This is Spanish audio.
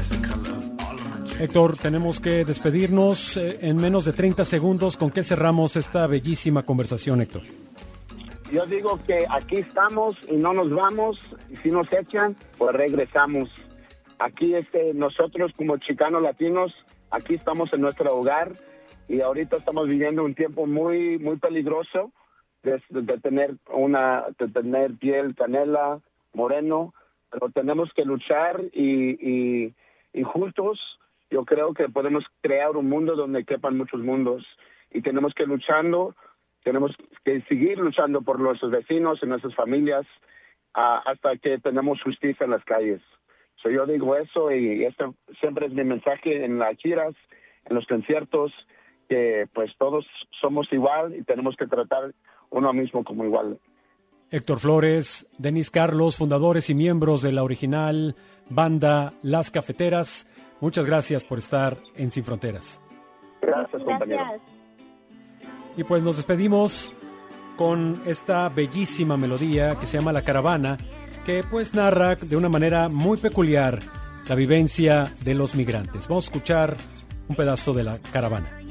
Héctor, tenemos que despedirnos en menos de 30 segundos. ¿Con qué cerramos esta bellísima conversación, Héctor? Yo digo que aquí estamos y no nos vamos. Y si nos echan, pues regresamos. Aquí nosotros como chicanos latinos, aquí estamos en nuestro hogar y ahorita estamos viviendo un tiempo muy muy peligroso de tener piel canela, moreno, pero tenemos que luchar y juntos yo creo que podemos crear un mundo donde quepan muchos mundos y tenemos que seguir luchando por nuestros vecinos y nuestras familias hasta que tenemos justicia en las calles. Yo digo eso y este siempre es mi mensaje en las giras, en los conciertos, que pues todos somos igual y tenemos que tratar uno mismo como igual. Héctor Flores, Denis Carlos, fundadores y miembros de la original banda Las Cafeteras, muchas gracias por estar en Sin Fronteras. Gracias, compañero. Y pues nos despedimos con esta bellísima melodía que se llama La Caravana, que pues narra de una manera muy peculiar la vivencia de los migrantes. Vamos a escuchar un pedazo de La Caravana.